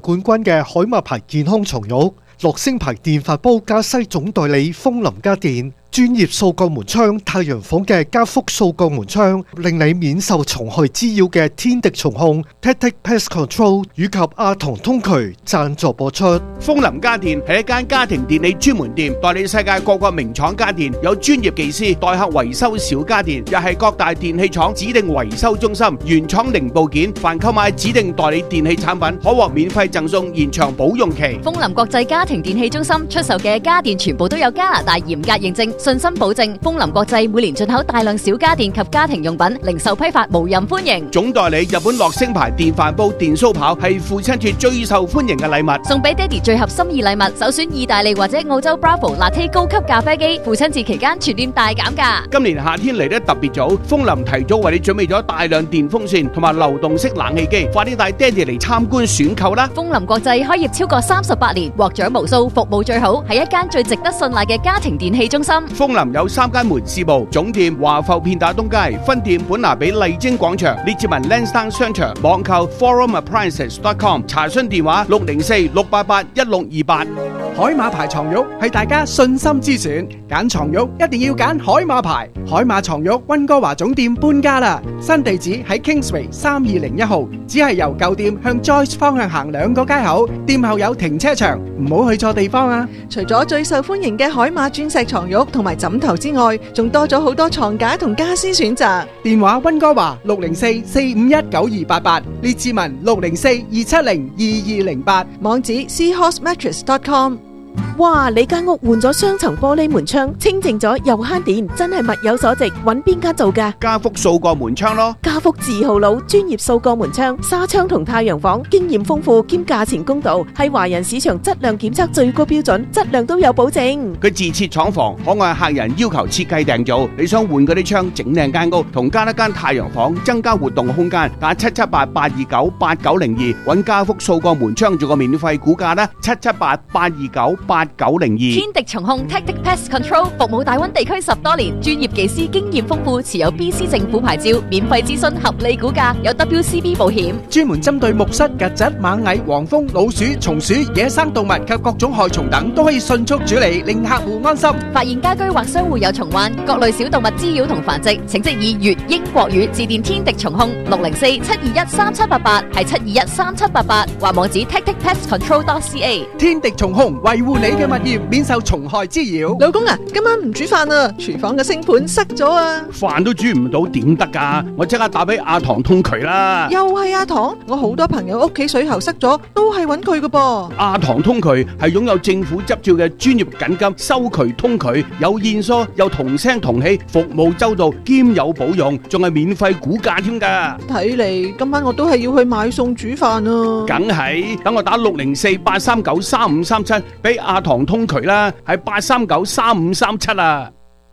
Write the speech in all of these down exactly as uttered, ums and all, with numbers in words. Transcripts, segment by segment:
冠軍嘅海馬牌健康床褥，樂聲牌電飯煲加西總代理風林家電，專業掃鋼門窗太陽房嘅加福掃鋼門窗，令你免受蟲害滋擾嘅天敵蟲控 Tactic Pest Control 以及亞堂通渠贊助播出。 風林家電係一間家庭電器專門店，代理世界各個名廠家電，有專業技師代客維修小家電，又係各大電器廠指定維修中心，原廠零部件，凡購買指定代理電器產品，可獲免費贈送延長保用期。 風林國際家庭電器中心出售嘅家電全部都有加拿大嚴格認證，信心保證。風林國際每年進口大量小家電及家庭用品，零售批發無任歡迎。 總代理日本樂聲牌電飯煲、電燒刨係父親節最受歡迎嘅禮物， 送俾爹哋最合心意禮物，首選意大利或者澳洲 Bravo Latte 高級咖啡機，父親節期間全店大減價。 今年夏天嚟得特別早，風林提早為你準備咗大量電風扇同埋流動式冷氣機，快啲帶爹哋嚟參觀選購啦！ 風林國際開業超過三十八年，獲獎無數，服務最好，係一間最值得信賴嘅家庭電器中心。 風林有三間門市部，總店華埠片打東街，分店本拿比麗晶廣場，列治文 Lansdowne 商場，網購 forum appliances dot com， 查詢電話六零四六八八一六二八。 海馬牌床褥係大家信心之選，揀床褥一定要揀海馬牌。海馬床褥溫哥華總店搬家啦，新地址喺 Kingsway 三二零一號，只係由舊店向 Joyce 方向行兩個街口，店後有停車場，唔好去錯地方啊！ 除咗最受歡迎嘅海馬鑽石床褥同埋枕頭之外，仲多咗好多床架同家私選擇。 電話溫哥華六零四四五一九二八八，列治文六零四二七零二二零八， 網址 seahorse mattress dot com。 哇！你間屋換咗雙層玻璃門窗，清淨咗又慳電，真係物有所值。揾邊間做㗎？ 家福掃鋼門窗咯。 家福字號佬，專業掃鋼門窗、紗窗同太陽房，經驗豐富兼價錢公道，係華人市場質量檢測最高標準，質量都有保證。 佢自設廠房，可按客人要求設計訂造。你想換嗰啲窗整靚間屋，同加一間太陽房，增加活動空間，打七七八八二九八九零二，揾家福掃鋼門窗做個免費估價啦，七七八八二九八九零二。 天敵蟲控 Tactic Pest Control 服務大灣地區十多年，專業技師經驗豐富，持有 B C 政府牌照，免費諮詢合理估價，有 W C B 保險， 專門針對木虱、曱甴、螞蟻、黃蜂、老鼠、松鼠、野生動物及各種害蟲等，都可以迅速處理，令客戶安心。 發現家居或商戶有蟲患、各類小動物滋擾同繁殖，請即以粵英國語致電天敵蟲控六零四七二一三七八八，係七二一三七八八，或網址 tactic pest control dot c a。 天敵蟲控維護你嘅物業免受蟲害滋擾。 老公啊，今晚唔煮飯啊，廚房嘅星盤塞咗啊！ 飯都煮唔到點得㗎？我即刻打俾亞堂通渠啦。 又係阿堂，我好多朋友屋企水喉塞咗，都係揾佢㗎噃。 亞堂通渠係擁有政府執照嘅專業緊急收渠通渠，有現疏，有同聲同氣，服務周到，兼有保用，仲係免費估價添㗎。 睇嚟今晚我都係要去買餸煮飯啊！ 梗係，等我打六零四八三九三五三七俾亞堂通渠啦，係八三九三五三七啊！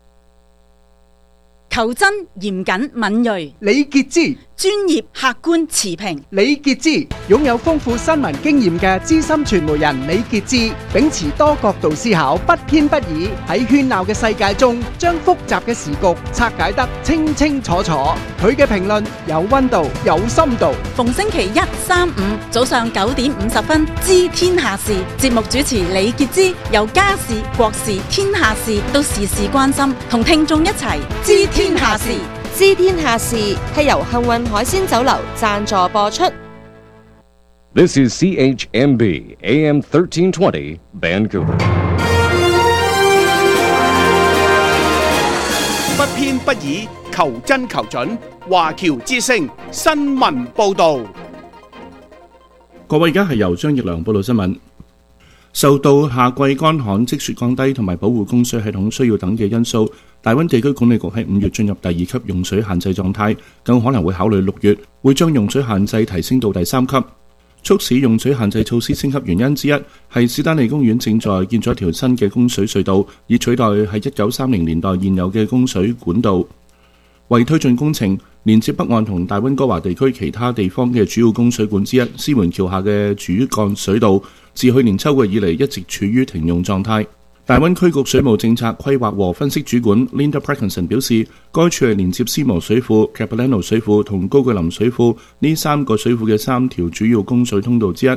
求真、嚴謹、敏銳， 李傑之專業、客觀、持平。 李傑之擁有豐富新聞經驗嘅資深傳媒人李傑之，秉持多角度思考，不偏不倚，喺喧鬧嘅世界中，將複雜嘅時局拆解得清清楚楚。佢嘅評論有溫度，有深度。 逢星期一、三、五早上九點五十分，知天下事。節目主持李傑之，由家事、國事、天下事都事事關心，同聽眾一齊知天下事。 知天下事係由幸運海鮮酒樓贊助播出。 This is C H M B A M thirteen twenty Vancouver。 不偏不倚，求真求準。華僑之聲新聞報導。 各位，而家係由張奕良報道新聞。受到夏季乾旱、積雪降低同埋保護供水系統需要等嘅因素，大溫地區管理局喺五月進入第二級用水限制狀態，更可能會考慮六月會將用水限制提升到第三級。促使用水限制措施升級原因之一係史丹利公園正在建造一條新嘅供水隧道，以取代喺一九三零年代現有嘅供水管道。為推進工程，連接北岸同大溫哥華地區其他地方嘅主要供水管之一獅門橋下嘅主幹水道，自去年秋季以嚟一直處於停用狀態。大溫區局水務政策規劃和分析主管 Linda Parkinson 表示，該處係連接斯摩水庫、Capilano 水庫同高句林水庫呢三個水庫嘅三條主要供水通道之一。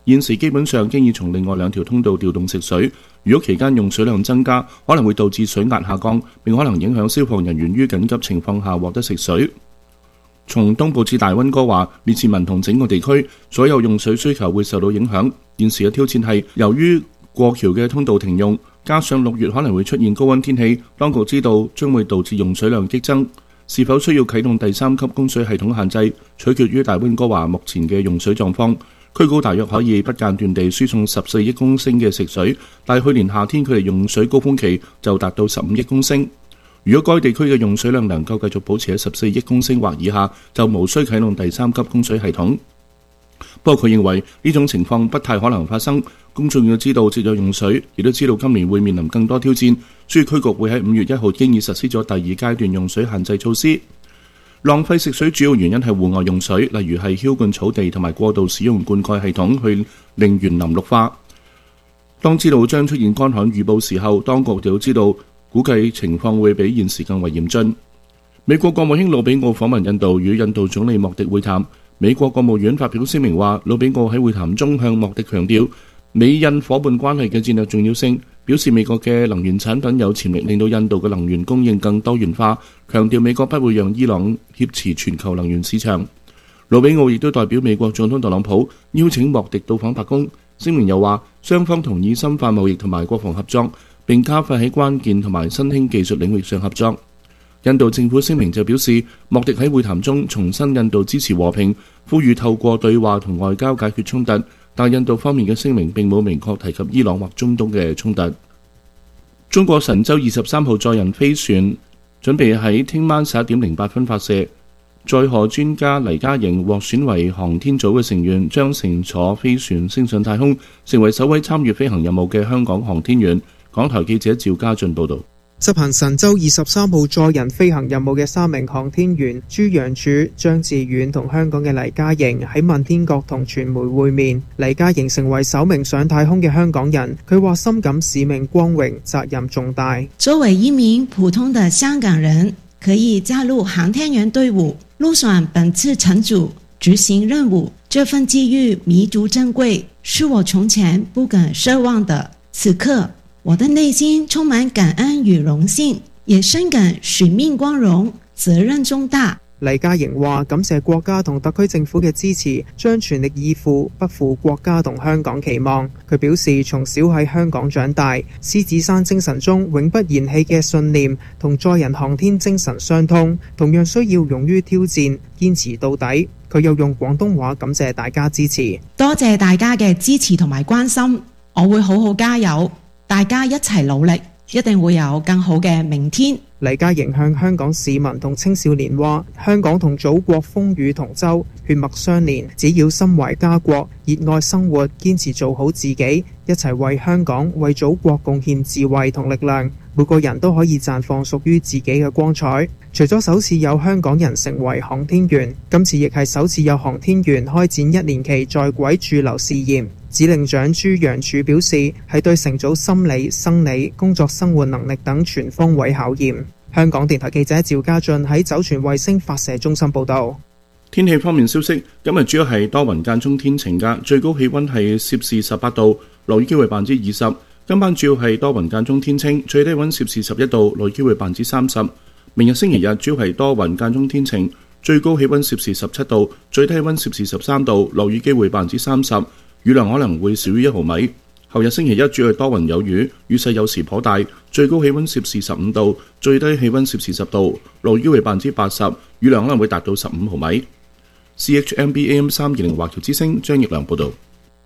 現時基本上經已從另外兩條通道調動食水。如果期間用水量增加，可能會導致水壓下降，並可能影響消防人員於緊急情況下獲得食水。從東部至大溫哥華、列治文同整個地區，所有用水需求會受到影響。現時嘅挑戰係由於過橋嘅通道停用，加上六月可能會出現高溫天氣，當局知道將會導致用水量激增。是否需要啟動第三級供水系統限制，取決於大溫哥華目前嘅用水狀況。區高大約可以不間斷地輸送十四億公升嘅食水，但去年夏天佢哋用水高峰期就達到十五億公升。如果該地區嘅用水量能夠繼續保持喺十四億公升或以下，就無需啟動第三級供水系統。不過佢認為呢種情況不太可能發生。公眾要知道節約用水，亦都知道今年會面臨更多挑戰，所以區局會喺五月一號經已實施咗第二階段用水限制措施。浪費食水主要原因係戶外用水，例如係澆灌草地同埋過度使用灌溉系統去令園林綠化。當知道將出現乾旱預報時候，當局就知道估計情況會比現時更為嚴峻。美國國務卿魯比奧訪問印度，與印度總理莫迪會談。美國國務院發表聲明話，魯比奧喺會談中向莫迪強調美印伙伴關係嘅戰略重要性，表示美國嘅能源產品有潛力令到印度嘅能源供應更多元化，強調美國不會讓伊朗挾持全球能源市場。魯比奧亦都代表美國總統特朗普邀請莫迪到訪白宮，聲明又話雙方同意深化貿易同埋國防合作，並加快喺關鍵同埋新興技術領域上合作。印度政府聲明就表示，莫迪喺會談中重申印度支持和平，呼籲透過對話同外交解決衝突，但印度方面嘅聲明並冇明確提及伊朗或中東嘅衝突。中國神舟二十三號載人飛船準備喺聽晚十一點零八分發射，載荷專家黎嘉瑩獲選為航天組嘅成員，將乘坐飛船升上太空，成為首位參與飛行任務嘅香港航天員。港台記者趙家俊報道。 執行神舟二十三號載人飛行任務嘅三名航天員朱楊柱、張志遠同香港嘅黎嘉瑩喺問天閣同傳媒會面。黎嘉瑩成為首名上太空嘅香港人，佢話深感使命光榮，責任重大。 作為一名普通的香港人，可以加入航天員隊伍，入選本次乘組執行任務，這份機遇彌足珍貴，是我從前不敢奢望的。此刻我的內心充滿感恩與榮幸，也深感使命光榮，責任重大。 黎嘉瑩話感謝國家同特區政府嘅支持，將全力以赴，不負國家同香港期望。佢表示從小喺香港長大，獅子山精神中永不言棄嘅信念同載人航天精神相通，同樣需要勇於挑戰，堅持到底。佢又用廣東話感謝大家支持， 多謝大家嘅支持同埋關心，我會好好加油。大家一齊努力，一定會有更好嘅明天。 黎嘉瑩向香港市民同青少年話，香港同祖國風雨同舟，血脈相連，只要心懷家國，熱愛生活，堅持做好自己，一齊為香港、為祖國貢獻智慧同力量。每個人都可以綻放屬於自己嘅光彩。除咗首次有香港人成為航天員，今次亦係首次有航天員開展一年期在軌駐留試驗。指令長朱楊柱表示，係對乘組心理、生理、工作生活能力等全方位考驗。香港電台記者趙家俊喺酒泉衛星發射中心報道。 天氣方面消息，今日主要係多雲間中天晴㗎，最高氣溫係攝氏十八度，落雨機會百分之二十。今晚主要係多雲間中天晴，最低溫攝氏十一度，落雨機會百分之三十。明日星期日主要係多雲間中天晴，最高氣溫攝氏十七度，最低溫攝氏十三度，落雨機會百分之三十。雨量可能會少於一毫米。後日星期一主要係多雲有雨，雨勢有時頗大，最高氣溫攝氏十五度，最低氣溫攝氏十度，落雨機會百分之八十，雨量可能會達到十五毫米。C H M B A M 三二零華僑之聲張奕良報道。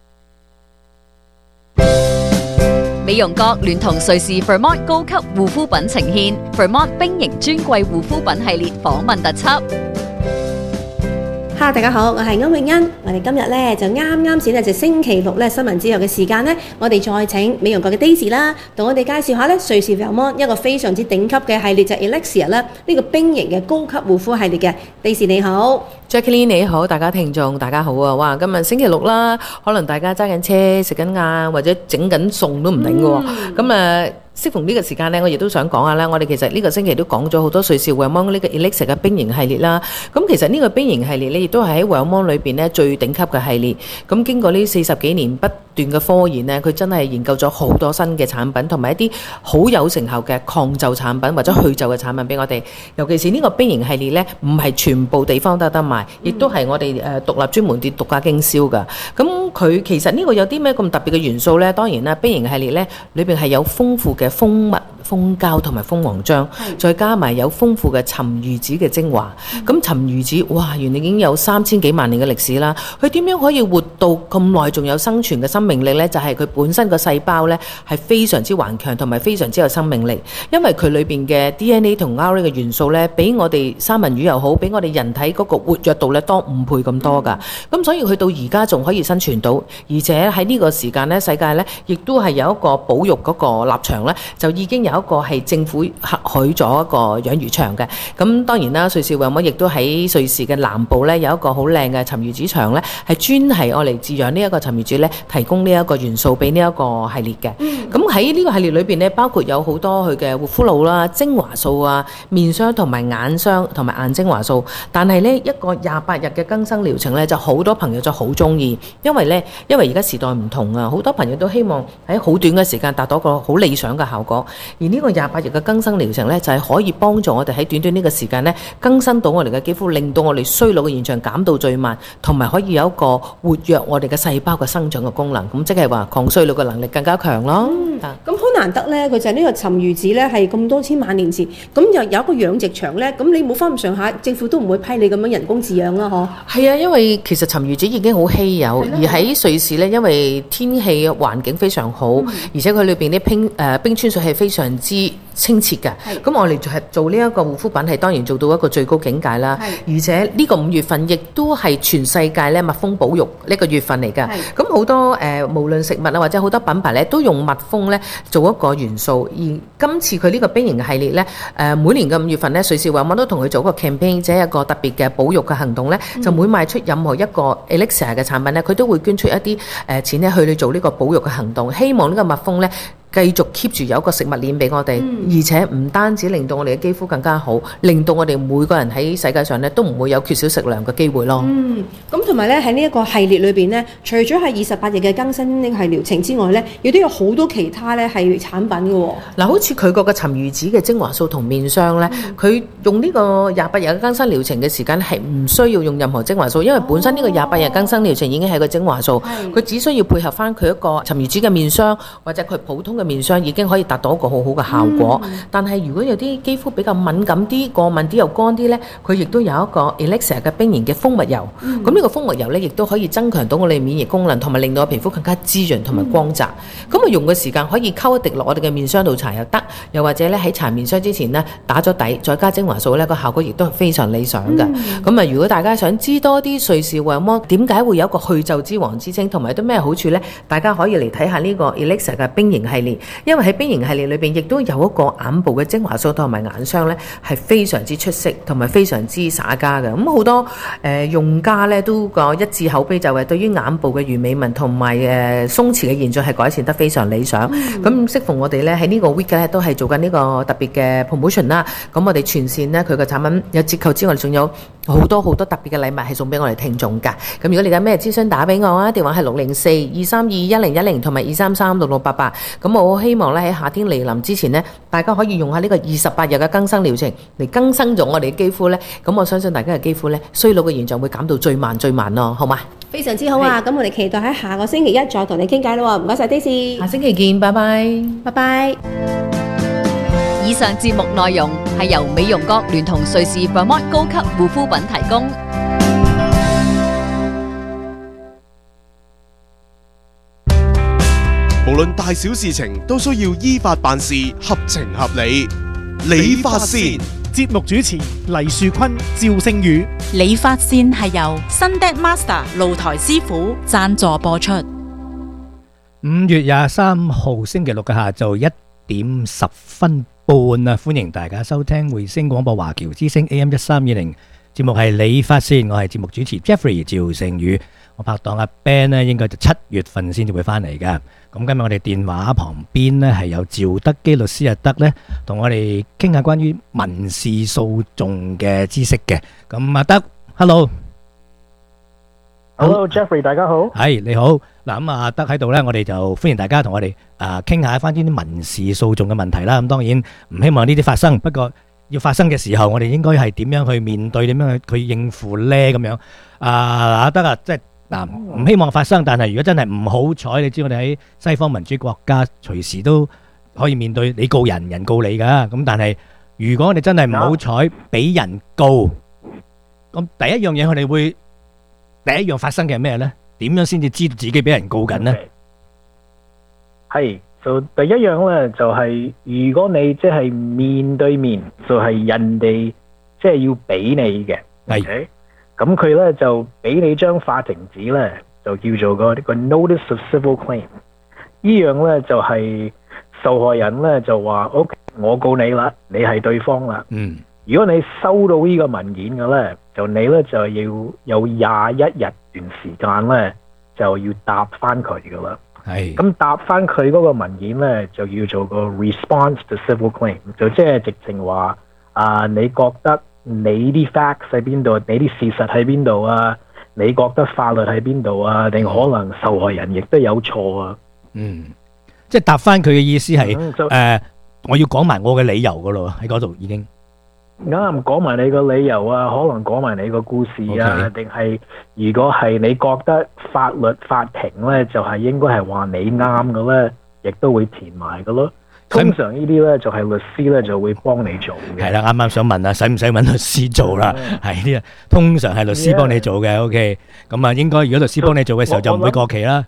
美容閣聯同瑞士 Vermont 高級護膚品呈現 Vermont 冰型專櫃護膚品系列訪問特輯。 Hello， 大家好，我係歐永欣。我哋今日咧就啱啱先咧就星期六咧新聞之後嘅時間咧，我哋再請美容閣嘅 Daisy 啦，同我哋介紹下咧瑞士 Vermont 一個非常之頂級嘅系列就係 Elixir 啦，呢個冰型嘅高級護膚系列嘅。Daisy 你好 ，Jacqueline 你好，大家聽眾大家好啊！哇，今日星期六啦，可能大家揸緊車食緊晏或者整緊餸都唔定嘅喎。咁誒、嗯。 適逢呢個時間呢，我亦都想講下啦。我哋其實呢個星期都講咗好多瑞士 Wellmont 呢個 Elixir 嘅冰型系列啦。咁其實呢個冰型系列呢，亦都係喺 Wellmont 裏邊呢最頂級嘅系列。咁經過呢四十幾年不斷嘅科研呢，佢真係研究咗好多新嘅產品，同埋一啲好有成效嘅抗皺產品或者去皺嘅產品俾我哋。尤其是呢個冰型系列呢，唔係全部地方都得賣，亦都係我哋誒獨立專門店獨家經銷㗎。咁佢其實呢個有啲咩咁特別嘅元素呢？當然啦，冰型系列呢裏邊係有豐富嘅蜂蜜、蜂膠同埋蜂王漿，再加埋有豐富嘅沉魚子嘅精華。咁、嗯、沉魚子，哇，原來已經有三千幾萬年嘅歷史啦。佢點樣可以活到咁耐，仲有生存嘅生命力呢？就係、是、佢本身個細胞呢係非常之頑強，同埋非常之有生命力。因為佢裏邊嘅 D N A 同 R N A 嘅元素呢，比我哋三文魚又好，比我哋人體嗰個活躍度呢多五倍咁多㗎。咁、嗯、所以佢到而家仲可以生存到，而且喺呢個時間呢，世界呢亦都係有一個保育嗰個立場呢，就已經有一個係政府核許咗一個養魚場嘅。咁當然啦，瑞士 Wellmont 亦都喺瑞士嘅南部呢，有一個好靚嘅沉魚子場呢，係專係愛嚟飼養呢一個沉魚子呢，提供呢一個元素俾呢一個系列嘅。咁喺呢個系列裏邊呢，包括有好多佢嘅護膚露啦、精華素啊、面霜同埋眼霜同埋眼精華素。但係呢一個廿八日嘅更新療程呢，就好多朋友就好中意，因為呢，因為而家時代唔同啊，好多朋友都希望喺好短嘅時間達到一個好理想嘅效果。而呢個廿八日嘅更新療程呢，就係、是、可以幫助我哋喺短短呢個時間呢，更新到我哋嘅肌膚，令到我哋衰老嘅現象減到最慢，同埋可以有一個活躍我哋嘅細胞嘅生長嘅功能。咁即係話抗衰老嘅能力更加強咯。 咁好難得呢，佢就係呢個沉魚子呢，係咁多千萬年前，咁又有一個養殖場呢，咁你冇翻咁上下，政府都唔會批你咁樣人工飼養啦，嗬？係啊，因為其實沉魚子已經好稀有，而喺瑞士呢，因為天氣環境非常好，嗯、而且佢裏邊啲冰誒冰川水係非常之清澈嘅。咁我哋就係做呢一個護膚品係當然做到一個最高境界啦。而且呢個五月份亦都係全世界咧蜜蜂保育呢個月份嚟㗎。咁好多誒、呃、無論食物啊或者好多品牌咧都用蜜蜂咧做一個元素。而今次佢呢個冰型系列咧誒、呃、每年嘅五月份咧瑞士 Wellmont都同佢做一個 campaign， 即係一個特別嘅保育嘅行動咧、嗯，就每賣出任何一個 Elixir 嘅產品咧，佢都會捐出一啲誒錢咧去去做呢個保育嘅行動，希望呢個蜜蜂咧繼續 keep 住有一個食物鏈俾我哋、嗯，而且唔單止令到我哋嘅肌膚更加好，令到我哋每個人喺世界上咧都唔會有缺少食糧嘅機會咯。 嗯，咁同埋咧喺呢一個系列裏邊咧，除咗係二十八日嘅更新呢係療程之外咧，亦都有好多其他咧係產品嘅喎。 嗱，好似佢個嘅沉魚子嘅精華素同面霜咧，佢、嗯、用呢個廿八日嘅更新療程嘅時間係唔需要用任何精華素，因為本身呢個廿八日更新療程已經係個精華素，佢、哦、只需要配合翻佢一個沉魚子嘅面霜或者佢普通嘅面霜已經可以達到一個好好嘅效果、嗯、但係如果有啲肌膚比較敏感啲、過敏啲又乾啲呢，佢亦都有一個 Elixir 嘅冰型嘅蜂蜜油。咁、嗯、呢個蜂蜜油呢，亦都可以增強到我哋免疫功能，同埋令到皮膚更加滋潤同埋光澤。咁、嗯、啊用嘅時間可以溝一滴落我哋嘅面霜度搽又得，又或者咧喺搽面霜之前呢，打咗底，再加精華素呢，個效果亦都係非常理想嘅。咁、嗯、啊如果大家想知多啲瑞士 Wellmont點解會有一個去皺之王之稱，同埋有啲咩好處呢？大家可以嚟睇下呢個 Elixir 嘅冰型系列。因為喺冰型系列裏邊，亦都有一個眼部嘅精華素同埋眼霜咧，係非常之出色，同埋非常之灑家嘅。咁好多誒、呃、用家咧都個一致口碑，就係對於眼部嘅魚尾紋同埋誒鬆弛嘅現象係改善得非常理想。咁、嗯、適逢我哋咧喺呢個 week 咧都係做緊呢個特別嘅 promotion 啦。咁我哋全線咧佢嘅產品有折扣之外，仲有好多好多特別嘅禮物係送俾我哋聽眾㗎。咁如果你有咩諮詢打俾我啊，電話係六零四二三二一零一零同埋二三三六六八八。咁我希望咧喺夏天嚟臨之前呢，大家可以用下呢個二十八日嘅更新療程嚟更新咗我哋嘅肌膚呢。咁我相信大家嘅肌膚呢，衰老嘅現象會減到最慢最慢咯，好嘛？ 非常之好啊！咁我哋期待喺下個星期一再同你傾偈咯。唔該晒 Daisy， 下星期見，拜拜， 拜拜。 以上節目內容係由美容閣聯同瑞士 Wellmont 高級護膚品提供。 無論大小事情都需要依法辦事，合情合理。理髮線節目主持黎樹坤、趙聖宇。 理髮線係由 Sundeck Master 露台師傅贊助播出。 五月廿三號星期六嘅下晝一點十分半啊！歡迎大家收聽匯聲廣播華僑之聲 A M 一三二零節目係理髮線，我係節目主持 Jeffrey 趙聖宇。 我拍檔阿 Ben 咧，應該就七月份先至會翻嚟嘅。咁今日我哋電話旁邊咧係有趙德基律師阿德咧，同我哋傾下關於民事訴訟嘅知識嘅。咁阿德 ，Hello。 Hello Jeffrey， 大家好。 係你好，嗱咁啊，阿德喺度咧，我哋就歡迎大家同我哋啊傾下翻啲民事訴訟嘅問題啦。咁當然唔希望呢啲發生，不過要發生嘅時候，我哋應該係點樣去面對，點樣去去應付咧？咁樣啊，阿德啊，即係嗱，唔希望發生，但係如果真係唔好彩，你知我哋喺西方民主國家，隨時都可以面對你告人，人告你噶。咁但係如果我哋真係唔好彩俾人告，咁第一樣嘢我哋會。第一樣發生嘅係咩咧？點樣先至知道自己俾人告緊呢？ 係，就第一樣咧就係，如果你即係面對面，就係人哋即係要俾你嘅，係，咁佢咧就俾你張法庭紙咧，就叫做個個 Notice of Civil Claim。呢樣咧就係受害人咧就話 OK， 我告你啦，你係對方啦。嗯。如果你收到呢個文件嘅咧，就你咧就要有廿一日段時間咧，就要答翻佢噶啦。係。咁答翻佢嗰個文件咧，就叫做個 response to civil claim， 就即係直情話啊，你覺得你啲 facts 喺邊度，你啲事實喺邊度啊？你覺得法律喺邊度啊？定可能受害人亦都有錯啊？ 嗯，即係答翻佢嘅意思係誒、嗯呃，我要講埋我嘅理由噶咯，喺嗰度已經。 啱，講埋你個理由啊，可能講埋你個故事啊，定係如果係你覺得法律法庭咧，就係應該係話你啱嘅咧，亦都會填埋嘅咯。通常呢啲咧就係律師咧就會幫你做嘅。係啦，啱啱想問啊，使唔使揾律師做啦？係呢啊，通常係律師幫你做嘅。OK，咁啊，應該如果律師幫你做嘅時候就唔會過期啦。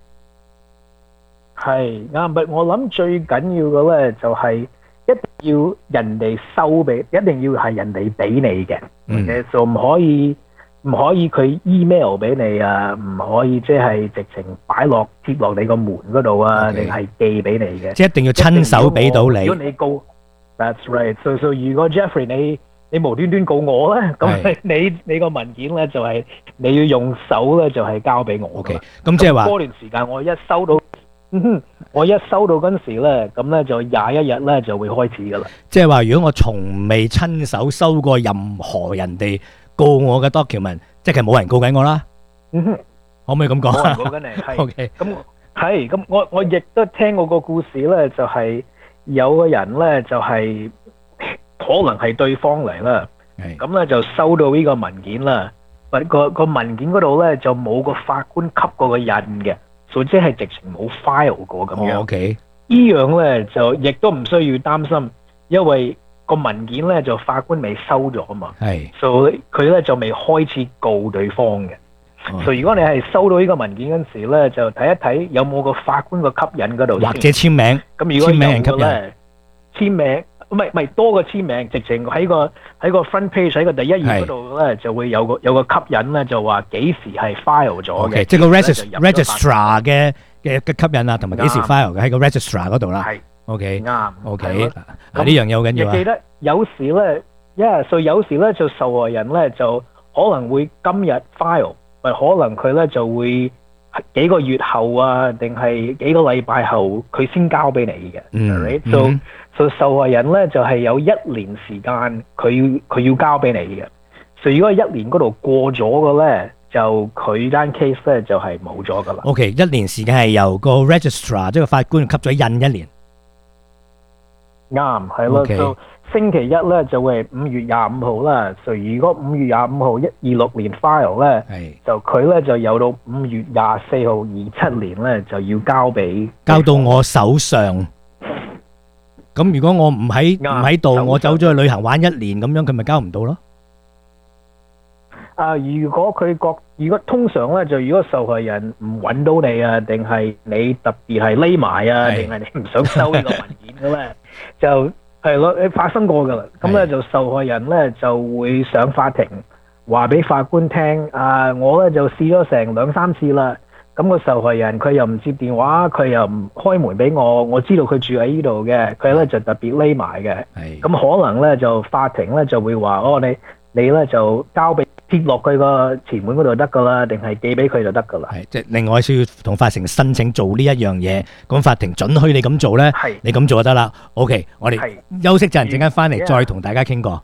係啱，不我諗最緊要嘅咧就係。一定要人哋收俾，一定要係人哋俾你嘅，嗯，就唔可以唔可以佢 email 俾你啊，唔可以即係直情擺落貼落你個門嗰度啊，定係寄俾你嘅，即係一定要親手俾到你。如果你告 ，That's right，所以所以如果 Jeffrey 你你無端端告我咧，咁你你個文件咧就係你要用手咧就係交俾我。OK，咁即係話嗰段時間我一收到。嗯，我一收到嗰陣時咧，咁咧就廿一日咧就會開始噶啦。即係話，如果我從未親手收過任何人哋告我嘅 document，即係冇人告緊我啦。嗯哼，可唔可以咁講？冇人告緊你，係。OK，咁係咁，我我亦都聽過個故事咧，就係有個人咧就係可能係對方嚟啦。係。咁咧就收到呢個文件啦，不過個文件嗰度咧就冇個法官吸過個印嘅。即係直情冇 file 過咁樣， okay. 呢樣咧就亦都唔需要擔心，因為個文件咧就法官未收咗啊嘛，係，所以佢咧就未開始告對方嘅。所以、oh. so, 如果你係收到呢個文件嗰陣時咧，就睇一睇有冇個法官個吸引嗰度，或者簽名。咁如果有嘅咧，簽名。唔係唔係多個簽名，直情喺個喺個 front page 喺個第一頁嗰度咧，就會有個有個吸引咧，就話幾時係 file 咗嘅，即係個 registrar 嘅嘅嘅吸引啊，同埋幾時 file 嘅喺個 registrar 嗰度啦。係 OK 啱 OK 嗱呢樣嘢好緊要啊！記得有時咧，因為所以有時咧就受害人咧就可能會今日 file，或可能佢咧就會幾個月後啊，定係幾個禮拜後佢先交俾你嘅。嗯，so so 受害人咧就係有一年時間佢要佢要交俾你嘅。所以如果一年嗰度過咗嘅咧，就佢單 case 咧就係冇咗噶啦。OK， 一年時間係由個 registrar 即係個法官吸咗印一年。啱，係咯。就星期一咧就會係五月廿五號啦。所以如果五月廿五號一二六年 file 咧，就佢咧就有到五月廿四號二七年咧就要交俾交到我手上。咁如果我唔喺唔喺度，我走咗去旅行玩一年咁樣，佢咪交唔到咯？啊！如果佢覺，如果通常咧就如果受害人唔揾到你啊，定係你特別係匿埋啊，定係你唔想收呢個文件嘅咧，就係咯，你發生過噶啦。咁咧就受害人咧就會上法庭，話俾法官聽啊，我咧就試咗成兩三次啦。咁個受害人佢又唔接電話，佢又唔開門俾我，我知道佢住喺呢度嘅，佢咧就特別匿埋嘅。咁可能咧就法庭咧就會話，哦，你你咧就交俾貼落佢個前門嗰度得噶啦，定係寄俾佢就得噶啦。 係即係另外需要同法庭申請做呢一樣嘢，咁法庭准許你咁做咧，你咁做就得啦。OK， 我哋休息陣，陣間翻嚟再同大家傾過。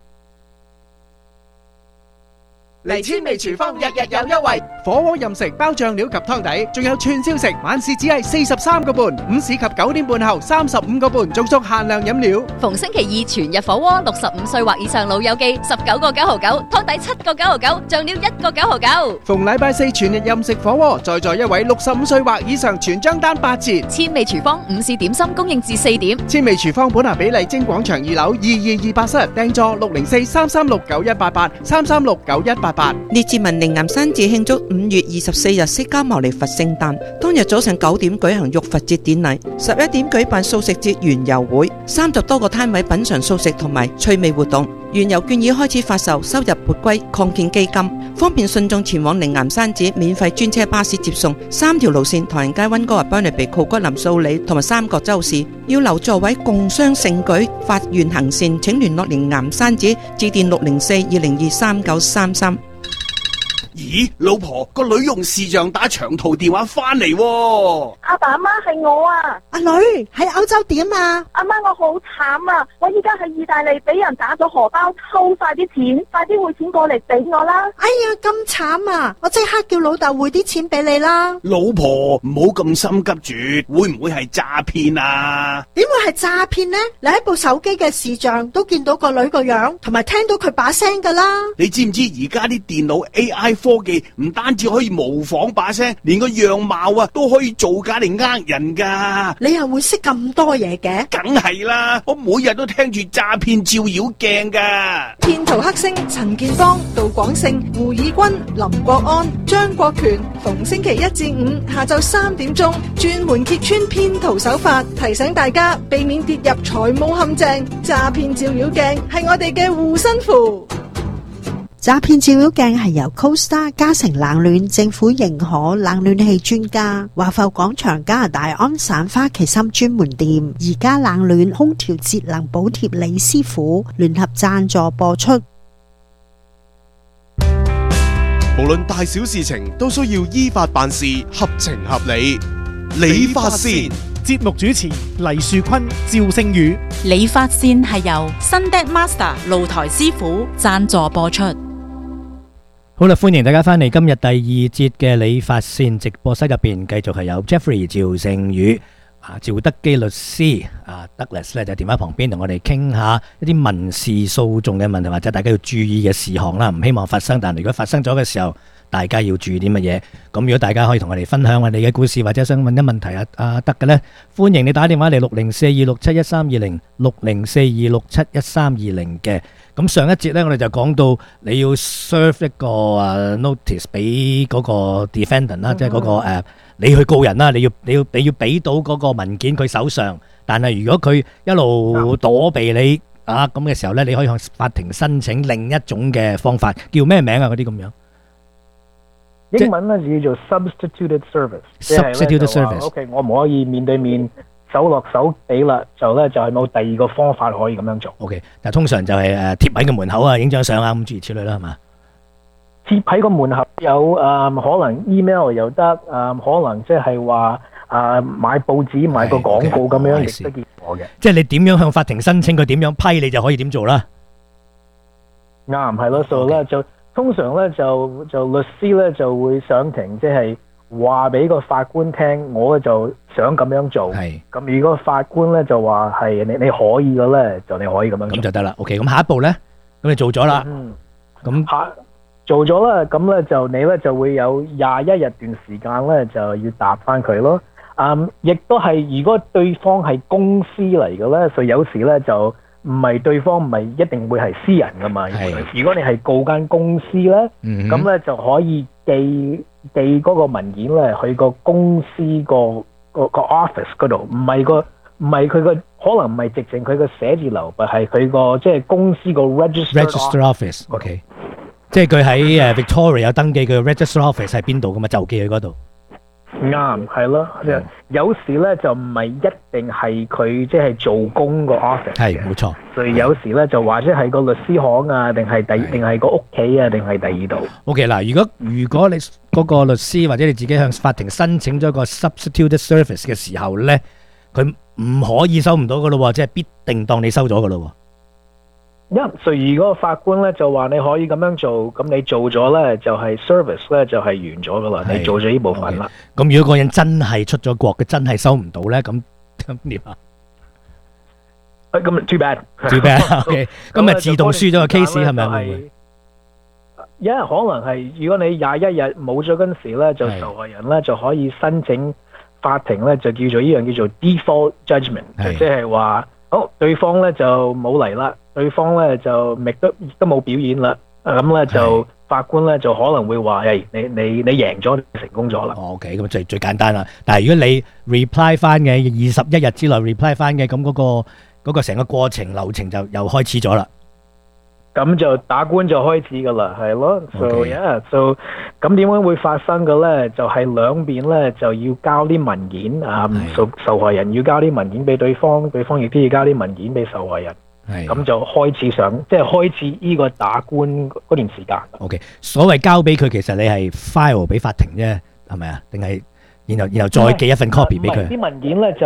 嚟千味廚房日日有優惠，火鍋任食包醬料及湯底，仲有串燒食，晚市只係四十三個半，午市及九點半後三十五個半，仲送限量飲料。 逢星期二全日火鍋，六十五歲或以上老友記十九個九毫九，湯底七個九毫九，醬料一個九毫九。 逢禮拜四全日任食火鍋，在座一位六十五歲或以上全張單八折。 千味廚房午市點心供應至四點。 千味廚房本拿比麗晶廣場二樓二二二八室，訂座六零四三三六九一八八三三六九一八。 列治文靈岩山寺慶祝五月二十四日釋迦牟尼佛聖誕，當日早上九點舉行浴佛節典禮，十一點舉辦素食節園遊會，三十多個攤位品嘗素食同埋趣味活動。園遊券已開始發售，收入撥歸擴建基金，方便信眾前往靈岩山寺，免費專車巴士接送。三條路線：唐人街、溫哥華、邦尼比、酷骨林、素里同埋三角洲市。要留座位共襄盛舉，發願行善，請聯絡靈岩山寺，致電六零四二零二三九三三。 咦，老婆，個女用視像打長途電話翻嚟喎。 阿爸阿媽係我啊。 阿女喺歐洲點啊？ 阿媽，我好慘啊！我依家喺意大利俾人打咗荷包，偷晒啲錢，快啲匯錢過嚟俾我啦！ 哎呀，咁慘啊！我即刻叫老豆匯啲錢俾你啦。 老婆，唔好咁心急住，會唔會係詐騙啊？ 點會係詐騙呢？你喺部手機嘅視像都見到個女個樣，同埋聽到佢把聲噶啦。 你知唔知而家啲電腦 A I 科技唔單止可以模仿把聲，連個樣貌啊都可以造假嚟呃人噶。 你又會識咁多嘢嘅？ 梗係啦，我每日都聽住詐騙照妖鏡噶。 騙徒黑星陳建邦、杜廣勝、胡以軍、林國安、張國權，逢星期一至五下晝三點鐘，專門揭穿騙徒手法，提醒大家避免跌入財務陷阱。詐騙照妖鏡係我哋嘅護身符。 詐騙照妖鏡係由 CoStar 嘉誠冷暖政府認可冷暖氣專家華埠廣場加拿大安省花旗參專門店而家冷暖空調節能補貼李師傅聯合贊助播出。 無論大小事情都需要依法辦事，合情合理。理髮線節目主持黎樹坤、趙星宇。 理髮線係由 Sunday Master 露台師傅贊助播出。 好啦，歡迎大家翻嚟今日第二節嘅理髮線直播室入邊，繼續係有 Jeffrey 趙勝宇、啊趙德基律師、啊 Douglas 咧就電話旁邊同我哋傾下一啲民事訴訟嘅問題，或者大家要注意嘅事項啦。唔希望發生，但如果發生咗嘅時候，大家要注意啲乜嘢？咁如果大家可以同我哋分享我哋嘅故事，或者想問啲問題啊啊得嘅呢，歡迎你打電話嚟六零四二六七一三二零六零四二六七一三二零嘅。咁上一節呢，我哋就講到你要 serve 一個啊 notice 俾嗰個 defendant 啦，即係嗰個誒你去告人啦，你要你要你要俾到嗰個文件佢手上。但係如果佢一路躲避你啊咁嘅時候呢，你可以向法庭申請另一種嘅方法，叫咩名啊？嗰啲咁樣。 英文咧叫做 substituted service。substituted service。OK， 我唔可以面對面手落手俾啦，就咧就係冇第二個方法可以咁樣做。 OK， 但係通常就係誒貼喺個門口啊，影張相啊，咁諸如此類啦，係嘛？貼喺個門口有誒、呃，可能 email 又得，誒、呃、可能即係話誒買報紙買個廣告咁樣亦都見過嘅。即係你點樣向法庭申請，佢點樣批，你就可以點做啦。啱，係咯，所以咧就。通常咧就就律師咧就會上庭，即係話俾個法官聽，我咧就想咁樣做。係咁，如果法官咧就話係你你可以嘅咧，就你可以咁樣做。咁就得啦。OK，咁下一步咧，咁你做咗啦。嗯。咁下做咗啦，咁咧就你咧就會有廿一日段時間咧就要答翻佢咯。嗯，亦都係如果對方係公司嚟嘅咧，所以有時咧就。唔係對方唔係一定會係私人噶嘛，如果你係告間公司咧，咁咧、嗯、就可以寄寄嗰個文件咧去個公司個個個 office 嗰度，唔係個唔係佢個可能唔係直情佢個寫字樓，但係佢個即係公司個 register register office。OK， 即係佢喺誒 Victoria 有登記佢嘅 register office 喺邊度噶嘛，就寄去嗰度。 啱，係咯，有時咧就唔係一定係佢即係做工個 office 係冇錯， 所以有時咧就或者係個律師行啊，定係第定係個屋企啊，定係第二度。 OK 嗱，如果如果你嗰個律師或者你自己向法庭申請咗個 substitute service 嘅時候咧，佢唔可以收唔到噶咯，即係必定當你收咗噶咯。 一，所以如果法官咧就話你可以咁樣做，咁你做咗咧就係 service 咧就係完咗噶啦，你做咗呢部分啦。 咁如果個人真係出咗國，佢真係收唔到咧，咁咁點啊？ 誒，咁 too bad，too bad。OK， 咁咪自動輸咗個 case 係咪啊？ 因為可能係如果你廿一日冇咗嗰陣時咧，就受害人咧就可以申請法庭咧就叫做呢樣叫做 default judgment，就即係話好對方咧就冇嚟啦。對方咧就亦都亦都冇表演啦，咁咧就法官咧就可能會話：誒，你你你贏咗，成功咗啦。 OK，咁最最簡單啦。但係如果你 reply 翻嘅二十一日之內 reply 翻嘅，咁嗰個嗰個成個過程流程就又開始咗啦。 咁就打官就開始噶啦，係咯。So yeah，so 咁點樣會發生嘅咧？就係兩邊咧就要交啲文件啊，受受害人要交啲文件俾對方，對方亦都要交啲文件俾受害人。咁就開始上，即係開始呢個打官嗰段時間。 OK， 所謂交俾佢，其實你係 file 俾法庭啫，係咪啊？定係然後然後再寄一份 copy 俾佢？ 啲文件咧就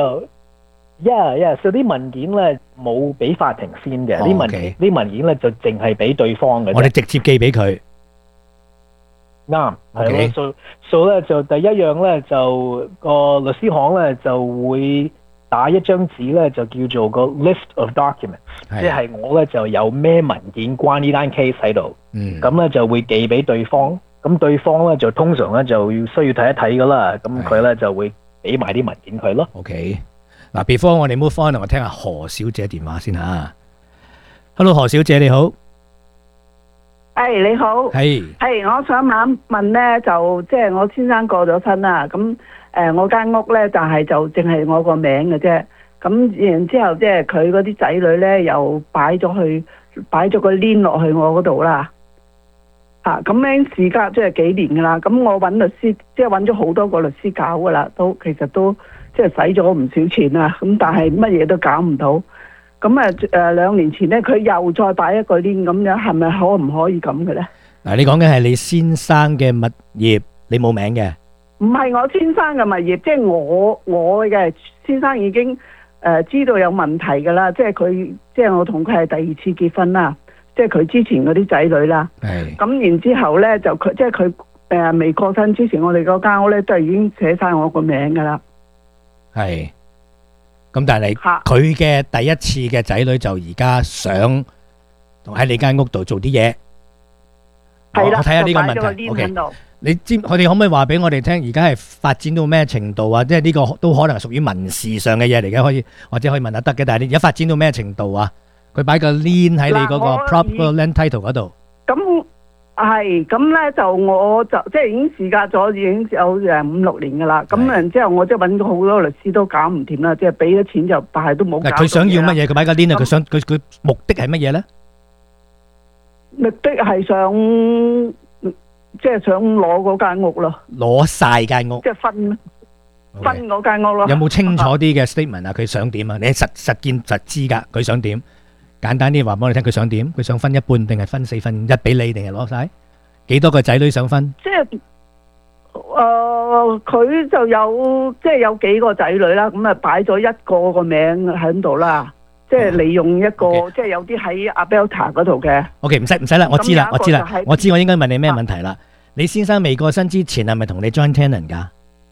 ，yeah yeah，所以啲文件咧冇俾法庭先嘅，啲文啲文件咧就淨係俾對方嘅。 我哋直接寄俾佢。 啱，係咯。所所咧就第一樣咧就個律師行咧就會打一張紙咧就叫做個 list of documents，即係我咧就有咩文件關呢單 case 喺度，咁咧就會寄俾對方，咁對方咧就通常咧就要需要睇一睇噶啦，咁佢咧就會俾埋啲文件佢咯。 OK， 嗱 ，before 我哋 move on，我聽下何小姐電話先吓。Hello， 何小姐你好。 誒、hey, 你好。係。係，我想問問咧，就即係我先生過咗身啦，咁。誒、呃、我間屋咧，但係就淨係我個名嘅啫。咁然之後，即係佢嗰啲仔女咧，又擺咗去擺咗個 lien 落去我嗰度啦。嚇咁樣時間即係幾年噶啦。咁我揾律師，即係揾咗好多個律師搞噶啦，都其實都即係使咗唔少錢啊。咁但係乜嘢都搞唔到。咁啊誒兩年前咧，佢又再擺一個 lien 咁樣，係咪可唔可以咁嘅咧？ 嗱，你講嘅係你先生嘅物業，你冇名嘅。 唔係我先生嘅物業，即係我我嘅先生已經誒、呃、知道有問題㗎啦，即係佢即係我同佢係第二次結婚啦，即係佢之前嗰啲仔女啦。係。咁然之後咧，就佢即係佢誒未過身之前，我哋嗰間屋咧都係已經寫晒我個名㗎啦。係。咁但係你佢嘅第一次嘅仔女就而家想同喺你間屋度做啲嘢。係啦。我睇下呢個問題。OK。你知佢哋可唔可以話俾我哋聽？而家係發展到咩程度啊？即係呢個都可能屬於民事上嘅嘢嚟嘅，可以或者可以問下得嘅。但係你而家發展到咩程度啊？佢擺個 lien 喺你嗰個 prop 嗰個 land title 嗰度。咁係咁咧，就我就即係已經時隔咗，已經有誒五六年噶啦。咁然之後我即係揾咗好多律師都搞唔掂啦，即係俾咗錢就，但係都冇搞。佢想要乜嘢？佢擺個 lien 啊！佢想佢佢目的係乜嘢咧？目的係想。即係想攞嗰間屋咯，攞晒間屋，即係分分嗰間屋咯。有冇清楚啲嘅 statement 啊？佢想點啊？你實實見實知噶，佢想點？簡單啲話俾我哋聽，佢想點？佢想分一半定係分四分一俾你，定係攞晒？幾多個仔女想分？即係誒，佢就有即係有幾個仔女啦，咁啊擺咗一個個名喺度啦。即係利用一個，即係有啲喺阿 Belta 嗰度嘅。OK， 唔使唔使啦，我知啦，我知啦，我知我應該問你咩問題啦。你先生未過身之前係咪同你 joint tenant 噶？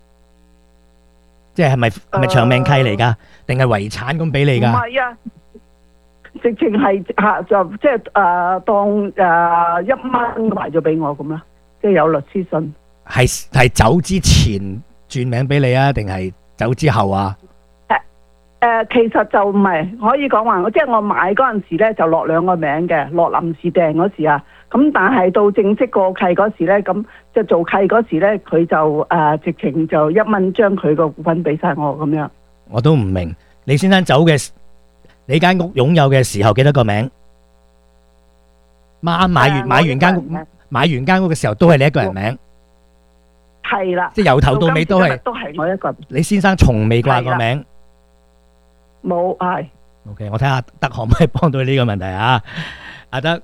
即係係咪係咪長命契嚟噶？定係遺產咁俾你噶？唔係啊，直情係吓就即係誒當誒一蚊賣咗俾我咁啦，即係有律師信。係係走之前轉名俾你啊，定係走之後啊？誒、呃，其實就唔係可以講話，即係我買嗰陣時咧就落兩個名嘅，落臨時訂嗰時啊，咁但係到正式過契嗰時咧，咁即係做契嗰時咧，佢就誒、呃、直情就一蚊將佢個股份俾晒我咁樣。我都唔明，你先生走嘅，你間屋擁有嘅時候幾多個名？媽買完、呃、買完間屋，買完間屋嘅時候都係你一個人名。 係啦， 即係由頭到尾都係都係我一個。 你先生從未掛過名。 冇係。 OK， 我睇下德可唔可以幫到呢個問題啊？阿德，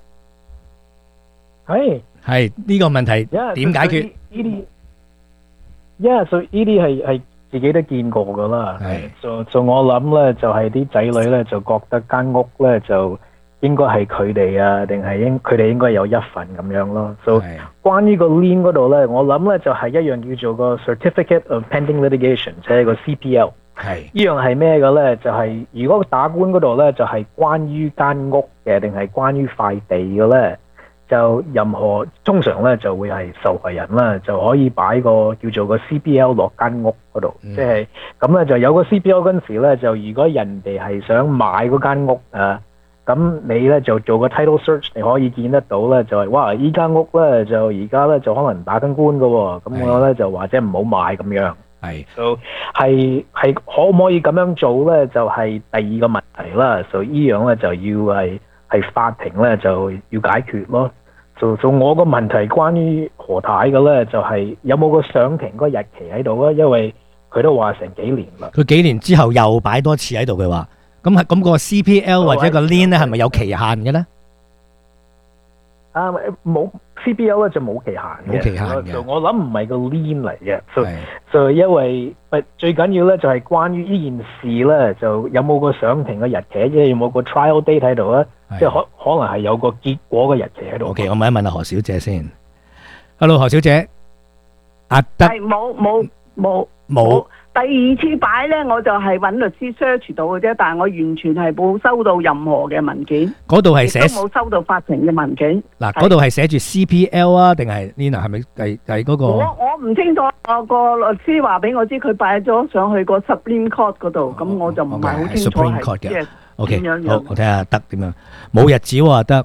係係呢個問題點解決？ 呢啲，因為所以呢啲係係自己都見過噶啦。係，就就我諗咧，就係啲仔女咧就覺得間屋咧就應該係佢哋啊，定係應佢哋應該有一份咁樣咯。所以關於個 lien 嗰度咧，我諗咧就係一樣叫做個 certificate of pending litigation， 即係個 C P L。係呢樣係咩嘅咧？就係、是、如果打官嗰度咧，就係、是、關於間屋嘅，定係關於塊地嘅咧，就任何通常咧就會係受害人啦，就可以擺個叫做個 C P L 落間屋嗰度，即係咁咧就有個 C P L 嗰陣時咧，就如果人哋係想買嗰間屋啊，咁你咧就做個 title search， 你可以見得到咧，就係、是、哇依間屋咧就而家咧就可能打緊官㗎喎，咁我咧就或者唔好買咁樣。係，就係係可唔可以咁樣做咧？就係、是、第二個問題啦。所以依樣咧就要係係法庭咧就要解決咯。就就我個問題關於何太嘅咧，就係、是、有冇個上庭個日期喺度啊？因為佢都話成幾年啦。 佢幾年之後又擺多次喺度，佢話咁係咁個 C P L 或者個 lien 咧係咪有期限嘅咧？ 啊，冇 C P L 咧就冇期限嘅， 冇期限嘅。 就我諗唔係個 lien 嚟嘅，就就因為最緊要咧就係關於呢件事咧，就有冇個上庭嘅日期，即係有冇個 trial date 喺度啊？即係可可能係有個結果嘅日期喺度。 OK， 我問一問阿何小姐先。Hello， 何小姐，阿德係冇冇冇冇。 第二次擺咧，我就係揾律師 search 到嘅啫，但係我完全係冇收到任何嘅文件。 嗰度係寫都冇收到法庭嘅文件。 嗱，嗰度係寫住 C P L 啊，定係 Lina 係咪係係嗰個？ 我我唔清楚，我個律師話俾我知，佢擺咗上去個 Supreme Court 嗰度，咁我就唔係好清楚係即係 OK， 點樣樣。 好，我睇下德點樣。冇日子喎，德。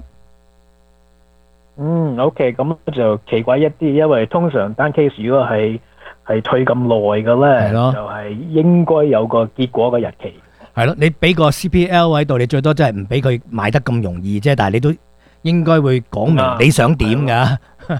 嗯 ，OK， 咁就奇怪一啲，因為通常單 case 如果係係退咁耐嘅咧，就係應該有個結果嘅日期。 係咯，你俾個 C P L 喺度，你最多真係唔俾佢賣得咁容易啫，但係你都應該會講明你想點噶。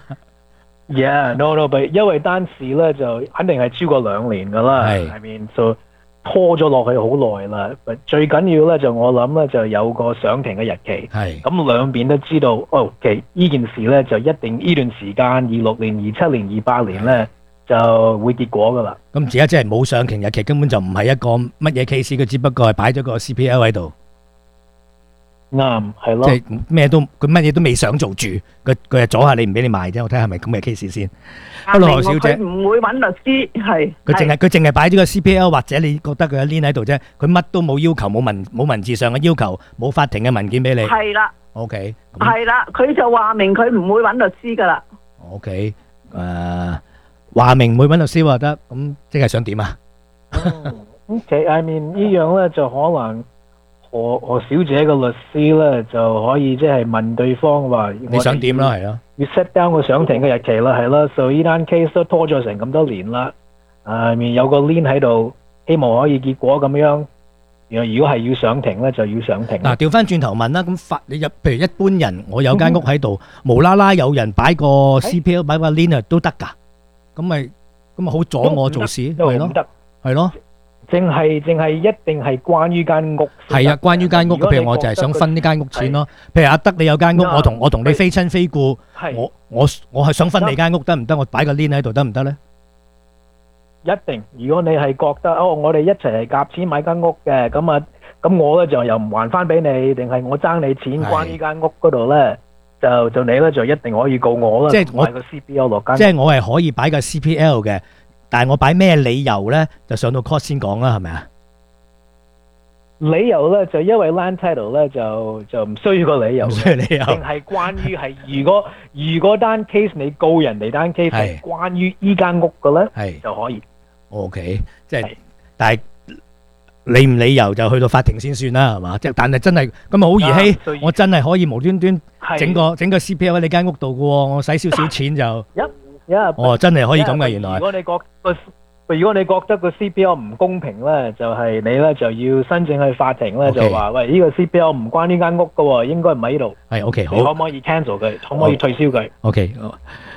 Yeah，no no，因為單事咧就肯定係超過兩年噶啦，係，I mean，就拖咗落去好耐啦。最緊要咧就我諗咧就有個上庭嘅日期，係，咁兩邊都知道，哦，其實呢件事咧就一定呢段時間，二六年、二七年、二八年咧。就會結果噶啦。 咁而家即係冇上庭日期，根本就唔係一個乜嘢 case，佢只不過係擺咗個 C P L 喺度。 啱，係咯。 即係咩都佢乜嘢都未想做住，佢佢係阻下你唔俾你賣啫。我睇下係咪咁嘅 case 先。Hello，何小姐。 佢唔會揾律師，係。 佢淨係佢淨係擺咗個 C P L，或者你覺得佢有 lien 喺度啫。佢乜都冇要求，冇文冇文字上嘅要求，冇法庭嘅文件俾你。 係啦。 OK。 係啦，佢就話明佢唔會揾律師噶啦。 OK，誒。話明唔會揾律師話得，咁即係想點啊？ 咁其實 I mean 呢樣咧就可能何何小姐個律師咧就可以即係問對方話你想點啦，係咯？ 要 set down 個上庭嘅日期啦，係啦。所以呢單 case 都拖咗成咁多年啦。I mean 有個 lien 喺度，希望可以結果咁樣。如果係要上庭咧，就要上庭。 嗱，調翻轉頭問啦，咁法你入，譬如一般人，我有間屋喺度，無啦啦有人擺個 C P L 擺個 lien 都得㗎。咁咪咁咪好阻我做事，係咯，係咯， 淨係淨係一定係關於間屋。 係啊，關於間屋，譬如我就係想分呢間屋錢咯。譬如阿德你有間屋，我同我同你非親非故，我我我係想分你間屋得唔得？我擺個 lien 喺度得唔得咧？ 一定，如果你係覺得哦，我哋一齊係夾錢買間屋嘅，咁啊，咁我咧就又唔還翻俾你，定係我爭你錢，關於間屋嗰度咧？就就你咧就一定可以告我啦， 即係我買個 C P L 落間， 即係我係可以擺個 C P L 嘅，但係我擺咩理由咧，就上到 court 先講啦，係咪啊？ 理由咧就因為 land title 咧就就唔需要個理由， 唔需要理由， 淨係關於係如果如果單 case 你告人哋單 case 係關於依間屋嘅咧，係就可以。 OK， 即係但係。理唔理由就去到法庭先算啦，係嘛？即係但係真係咁啊，好兒戲，我真係可以無端端整個整個 C P L 喺你間屋度嘅喎，我使少少錢就，哦，真係可以咁嘅原來。 如果你覺個如果你覺得個 C P L 唔公平咧，就係你咧就要申請去法庭咧，就話喂呢個 C P L 唔關呢間屋嘅喎，應該唔喺呢度。 係 OK，好。 你可唔可以 cancel 佢？可唔可以退銷佢？ OK，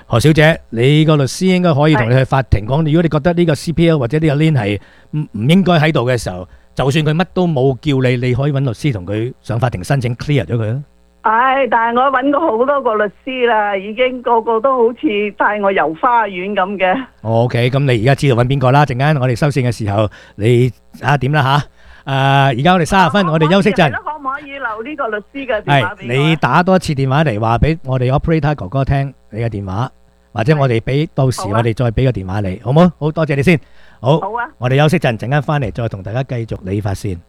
何小姐，你個律師應該可以同你去法庭講，如果你覺得呢個 C P L 或者呢個 lien 係唔唔應該喺度嘅時候，就算佢乜都冇叫你，你可以揾律師同佢上法庭申請 clear 咗佢啊。 唉，但係我揾過好多個律師啦，已經個個都好似帶我遊花園咁嘅。 OK，咁你而家知道揾邊個啦？陣間我哋收線嘅時候，你睇下點啦吓。誒，而家我哋三十分，我哋休息陣。 可唔可以留呢個律師嘅電話俾我？ 係你打多一次電話嚟話俾我哋 operator 哥哥聽你嘅電話，或者我哋俾到時我哋再俾個電話你，好冇？好多謝你先。好， 好啊。 我哋休息陣，陣間翻嚟再同大家繼續理髮線。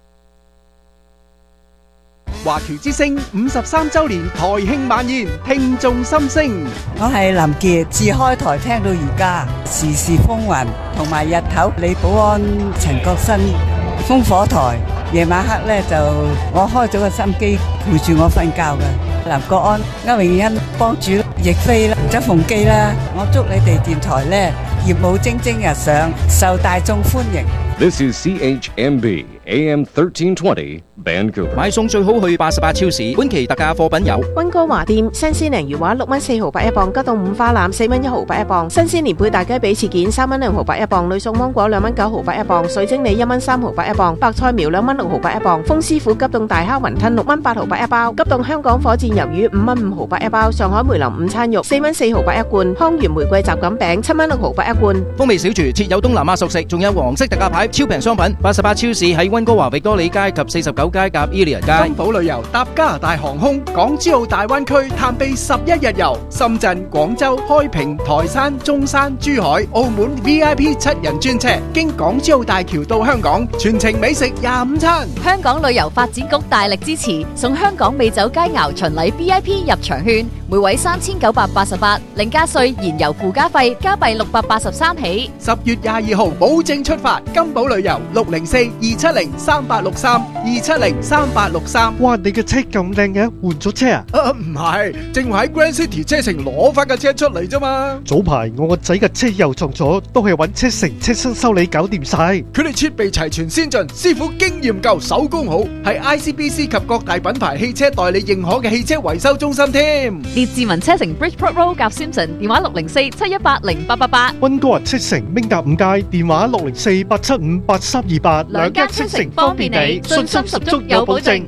華僑之聲五十三週年台慶晚宴，聽眾心聲。 我係林傑，自開台聽到而家，時時風雲，同埋日頭李寶安、陳國新烽火台，夜晚黑咧就我開咗個心機陪住我瞓覺嘅。林國安、歐永欣、幫主、亦菲啦、周鳳基啦，我祝你哋電台咧業務蒸蒸日上，受大眾歡迎。 This is C H M B A M thirteen twenty Vancouver。 買餸最好去八十八超市，本期特價貨品有溫哥華店新鮮鯪魚話六蚊四毫八一磅，急凍五花腩四蚊一毫八一磅，新鮮連貝大雞髀翅件三蚊兩毫八一磅，呂宋芒果兩蚊九毫八一磅，水晶梨一蚊三毫八一磅，白菜苗兩蚊六毫八一磅，豐師傅急凍大蝦雲吞六蚊八毫八一包，急凍香港火箭魷魚五蚊五毫八一包，上海梅林午餐肉四蚊四毫八一罐，康源玫瑰雜錦餅七蚊六毫八一罐。 風味小廚設有東南亞熟食，仲有黃色特價牌超平商品。八十八超市喺溫哥華域多利街及四十九街夾 Iliad 街。金寶旅遊搭加拿大航空港珠澳大灣區探秘十一日遊，深圳、廣州、開平、台山、中山、珠海、澳門 V I P 七人專車，經港珠澳大橋到香港，全程美食廿五餐。 香港旅遊發展局大力支持，送香港美酒佳肴巡禮 V I P 入場券，每位三千九百八十八，另加稅燃油附加費，加幣六百八十三起。 十月廿二號保證出發，金寶旅遊六零四二七零三八六三二七零三八六三。 哇，你嘅車咁靚嘅，換咗車啊？ 啊，唔係，正話喺 Grand City 車城攞翻架車出嚟啫嘛。 早排我個仔嘅車又撞咗，都係揾車城車身修理搞掂晒。 佢哋設備齊全先進，師傅經驗夠，手工好，係 I C B C 及各大品牌汽車代理認可嘅汽車維修中心添。 列治文車城 Bridgeport Road 夾 Simpson， 電話六零四七一八零八八八。 溫哥華車城明達五街，電話六零四八七五八三二八。 兩間車城方便你，信心十足有保證。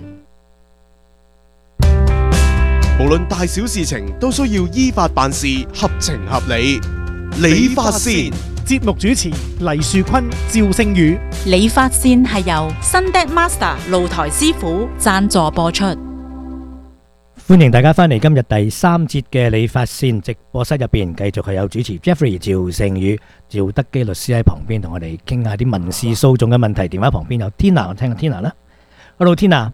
無論大小事情都需要依法辦事，合情合理。理髮線節目主持黎樹坤、趙星宇。 理髮線係由 Sunday Master 露台師傅贊助播出。 歡迎大家翻嚟今日第三節嘅理髮線直播室入邊，繼續係有主持 Jeffrey 趙成宇、趙德基律師喺旁邊同我哋傾下啲民事訴訟嘅問題。電話旁邊有 Tina， 我聽下 Tina 啦。Hello Tina，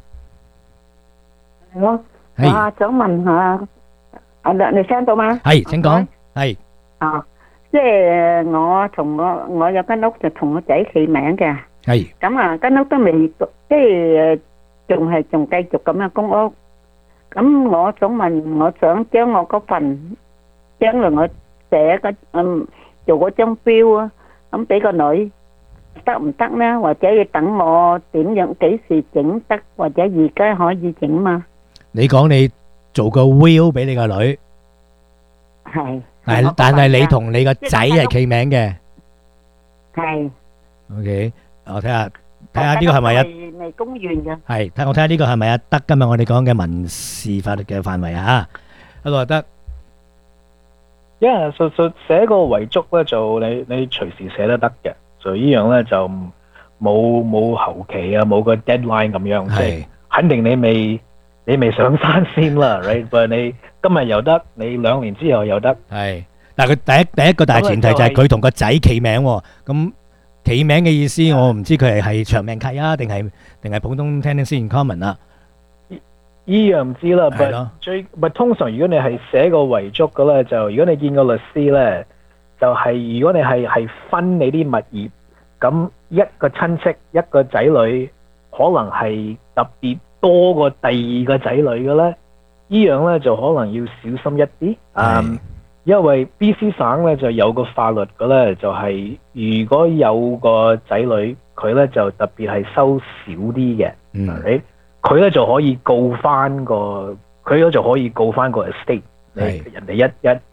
我我想問下，阿亮你聽到嗎？ 係，請講。係啊，即係我同我我有間屋就同我仔起名嘅。 係。 咁啊，間屋都未即係仲係仲繼續咁樣公屋。咁我想問，我想將我嗰份將來我寫個嗯做嗰張標啊，咁俾個女得唔得呢？或者要等我點樣幾時整得，或者而家可以整嘛？ 你講你做個 will 俾你個女， 係， 但但係你同你個仔係契名嘅， 係。 OK，我睇下。睇下呢個係咪一未公完嘅？係， 睇我睇下呢個係咪啊？得今日我哋講嘅民事法律嘅範圍啊，一個得。 因為就就寫個遺囑咧，就你你隨時寫得得嘅，就呢樣咧就冇冇後期啊，冇個 deadline 咁樣，即係肯定你未你未上山先啦 ，right？ 但係你今日又得，你兩年之後又得。 係，但係佢第一第一個大前提就係佢同個仔契名喎，咁。起名嘅意思，我唔知佢係係長命契啊，定係定係普通 tenancy in common 啊？ 依樣唔知啦，但最咪通常如果你係寫個遺囑嘅咧，就如果你見個律師咧，就係、是、如果你係係分你啲物業，咁一個親戚一個仔女可能係特別多過第二個仔女嘅咧，依樣咧就可能要小心一啲。嗯。因為 B C 省咧就有個法律嘅咧，就係、是、如果有個仔女，佢咧就特別係收少啲嘅，嗯，佢咧就可以告翻個，佢咧就可以告翻個 estate，人哋一一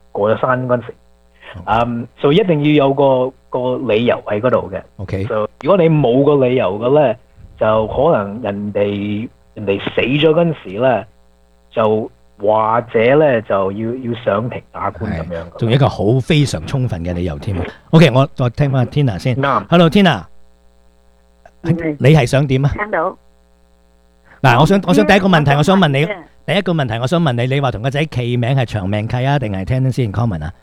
過咗山嗰陣時，嗯，所以一定要有個個理由喺嗰度嘅。 OK， 就如果你冇個理由嘅咧，就可能人哋人哋死咗嗰陣時咧，就或者咧就要要上庭打官咁樣。 仲有一個好非常充分嘅理由添。OK， 我再聽翻 Tina 先。Hello Tina，你係想點啊？ 聽到。 嗱，我想我想第一個問題，我想問你第一個問題，我想問你，你話同個仔契名係長命契啊，定係 tenancy in common 啊？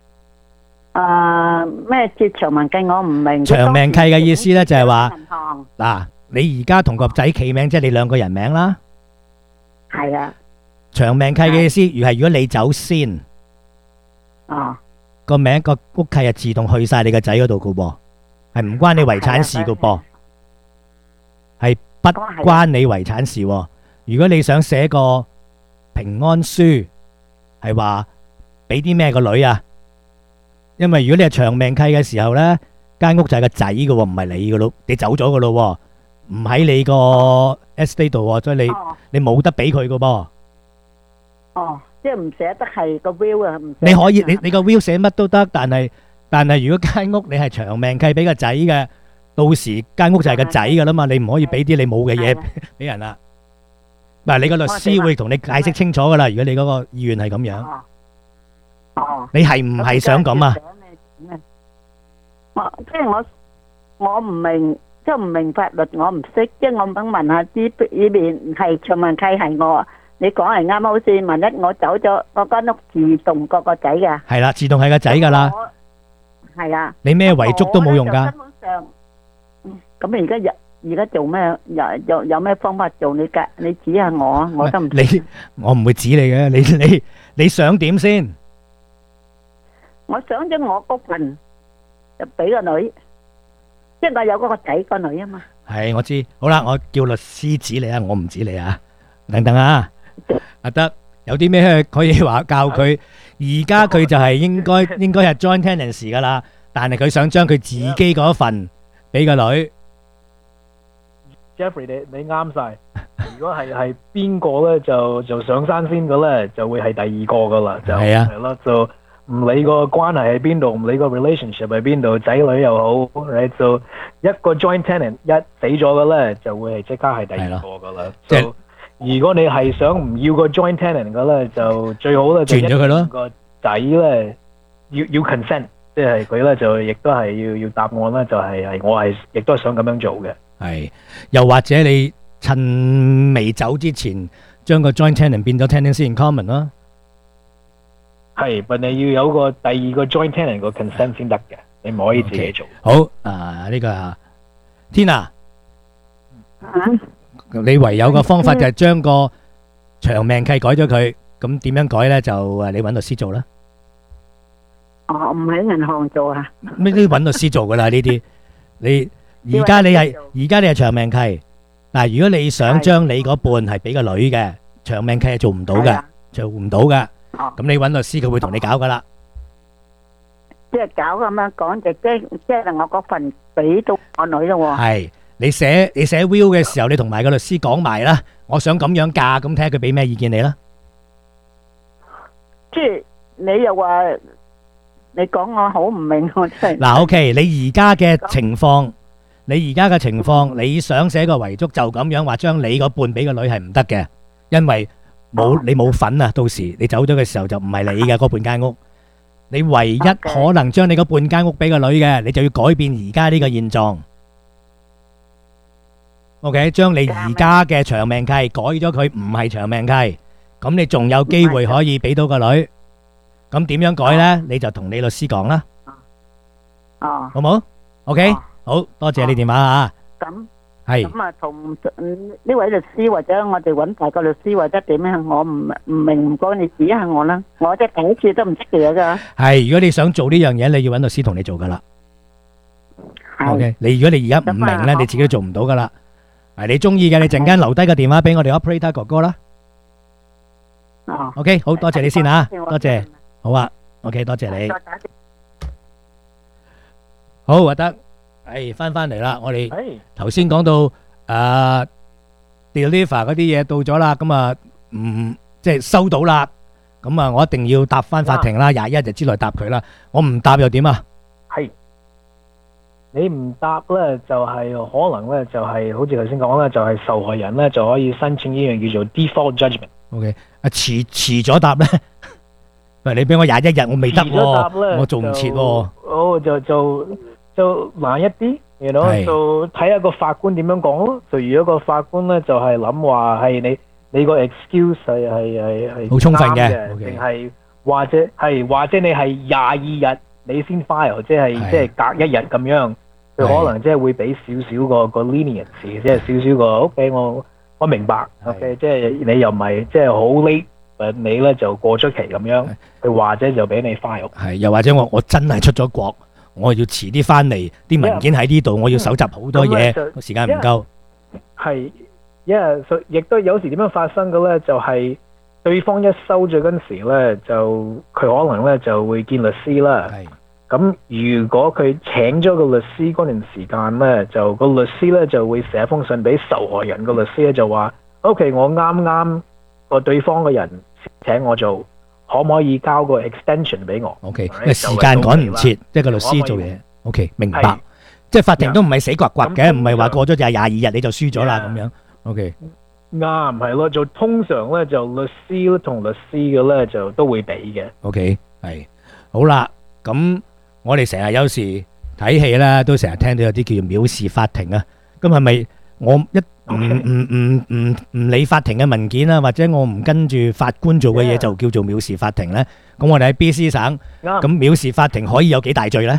誒咩叫長命契？我唔明。 長命契嘅意思咧就係話，嗱，你而家同個仔契名，即係你兩個人名啦。 係啊。 長命契嘅意思，如係如果你走先， 哦， 個名個屋契係自動去晒你個仔嗰度噶噃，係唔關你遺產事噶噃，係不關你遺產事。如果你想寫個平安書，係話俾啲咩個女啊？因為如果你係長命契嘅時候咧，間屋就係個仔噶，唔係你噶咯，你走咗噶咯，唔喺你個 estate 度，所以你你冇得俾佢噶噃。 哦，即係唔寫得係個 will 啊，唔你可以你你個 will 寫乜都得，但係但係如果間屋你係長命契俾個仔嘅，到時間屋就係個仔噶啦嘛，你唔可以俾啲你冇嘅嘢俾人啦。嗱，你個律師會同你解釋清楚噶啦，如果你嗰個意願係咁樣。 哦， 你係唔係想咁啊？ 我即係我我唔明，即係唔明法律，我唔識，即係我想問下啲呢邊係長命契係我。你講係啱，好似萬一我走咗，嗰間屋自動個個仔嘅。 係啦，自動係個仔噶啦。 係啊。 你咩遺囑都冇用噶。 根本上，咁而家有而家做咩？有有有咩方法做？你介你指下我啊，我都唔。 你我唔會指你嘅，你你你想點先？ 我想咗我嗰份就俾個女，即係我有嗰個仔個女啊嘛。 係我知，好啦，我叫律師指你啊，我唔指你啊。等等啊，阿德有啲咩可以話教佢？而家佢就係應該應該係 joint tenancy 噶啦，但係佢想將佢自己嗰份俾個女。 Jeffrey，你你啱晒。如果係係邊個咧，就就上山先嘅咧，就會係第二個噶啦。就係啊， 係咯，就唔理個關係喺邊度，唔理個 relationship 喺邊度，仔女又好 ，right？就一個 joint tenant 一死咗嘅咧，就會係即刻係第二個噶啦。即係。如果你係想唔要個 joint tenant 嘅咧，就最好咧就轉咗佢咯。 個仔咧要要 consent，即係佢咧就亦都係要要答案啦，就係係我係亦都係想咁樣做嘅。 係，又或者你趁未走之前，將個 joint tenant 變咗 tenancy in common 啦。 係，但你要有個第二個 joint tenant 個 consent 先得嘅，你唔可以自己做。 好，啊呢個啊 Tina。 啊？ 你唯有個方法就係將個長命契改咗佢，咁點樣改咧？就誒，你揾律師做啦。 哦，唔喺銀行做啊？ 咩都要揾律師做噶啦呢啲。你而家你係而家你係長命契，嗱，如果你想將你嗰半係俾個女嘅，長命契係做唔到嘅，做唔到嘅。咁你揾律師，佢會同你搞噶啦。 即係搞咁樣講，就即即係我嗰份俾到我女咯喎。 係。你寫你寫 will 嘅時候，你同埋個律師講埋啦，我想咁樣嫁，咁睇下佢俾咩意見你啦。 即係你又話你講我好唔明，我真係。 嗱 ，OK，你而家嘅情況，你而家嘅情況，你想寫個遺囑就咁樣話，將你嗰半俾個女係唔得嘅，因為冇你冇份啊，到時你走咗嘅時候就唔係你嘅嗰半間屋，你唯一可能將你嗰半間屋俾個女嘅，你就要改變而家呢個現狀。OK， 將你而家嘅長命契改咗佢唔係長命契，咁你仲有機會可以俾到個女。咁點樣改呢？你就同你律師講啦。 哦， 好冇 ？OK，好多謝你電話啊。 咁係咁啊，同呢位律師或者我哋揾大個律師或者點樣，我唔唔明，唔該你指下我啦。我即係第一次都唔識嘢噶。 係，如果你想做呢樣嘢，你要揾律師同你做噶啦。OK，你如果你而家唔明呢，你自己都做唔到噶啦。係你中意嘅，你陣間留低個電話俾我哋 operator 哥哥啦。 哦。 OK，好多謝你先啊，多謝。好啊 ，OK， 多謝你。好，阿德，誒，翻翻嚟啦，我哋頭先講到誒 deliver 嗰啲嘢到咗啦，咁啊，唔即係收到啦， 咁啊，我一定要答翻法庭啦，廿一日之內答佢啦。我唔答又點啊？ 係你唔答咧，就係、是、可能咧，就係、是、好似頭先講咧，就係、是、受害人咧就可以申請呢樣叫做 default judgment。 OK， 啊遲遲咗答咧，喂，你俾我廿一日，我未得喎，我做唔切喎。 哦，就就就難一啲，you know，就睇下個法官點樣講咯。就如果個法官咧就係諗話係你你個 excuse 係係係係好充分嘅， 定係或者係或者你係廿二日你先 file， 即係即係隔一日咁樣，佢可能即係會俾少少個個 leniency， 即係少少個 OK， 我我明白 OK， 即係你又唔係即係好 late。你咧就過咗期咁樣，佢或者就俾你 file。 係，又或者我我真係出咗國，我要遲啲翻嚟，啲文件喺呢度，我要搜集好多嘢，個時間唔夠。 係，因為亦都有時點樣發生嘅咧，就係對方一收咗嗰陣時咧，就佢可能咧就會見律師啦。係。咁如果佢請咗個律師嗰段時間咧，就個律師咧就會寫封信俾受害人，個律師咧就話 ：OK， 我啱啱個對方嘅人請我做，可唔可以交個 extension 俾我 ？OK， 因為時間趕唔切，即係個律師做嘢。OK， 明白。即係法庭都唔係死刮刮嘅，唔係話過咗就係廿二日你就輸咗啦咁樣。OK， 啱係咯，就通常咧就律師同律師嘅咧就都會俾嘅。 OK， 係好啦，咁我哋成日有時睇戲啦，都成日聽到有啲叫做藐視法庭啊。咁係咪我一唔唔唔唔唔理法庭嘅文件啦，或者我唔跟住法官做嘅嘢就叫做藐視法庭咧？咁我哋喺 B C 省，咁藐視法庭可以有幾大罪咧？